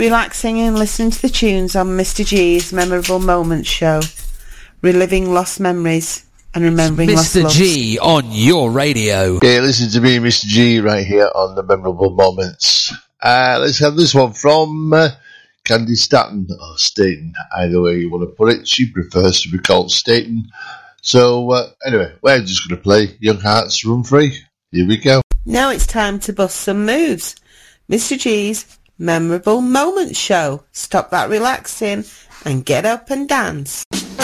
relaxing and listening to the tunes on Mr. G's Memorable Moments show, reliving lost memories and remembering lost loves. Mr. G on your radio. Yeah, listen to me, Mr. G, right here on the Memorable Moments. Let's have this one from Candy Staton, or Staten, either way you want to put it. She prefers to be called Staten. So, anyway, we're just going to play Young Hearts Run Free. Here we go. Now it's time to bust some moves. Mr. G's Memorable Moments show. Stop that relaxing and get up and dance.